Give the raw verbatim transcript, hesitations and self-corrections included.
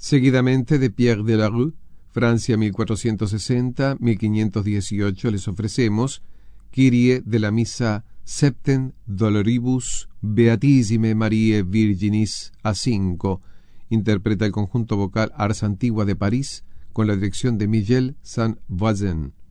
Seguidamente de Pierre de la Rue, Francia mil cuatrocientos sesenta a mil quinientos dieciocho, les ofrecemos Kyrie de la misa Septem Doloribus Beatissime Mariae Virginis A cinco. Interpreta el conjunto vocal Ars Antigua de París con la dirección de Michel Saint-Voisin.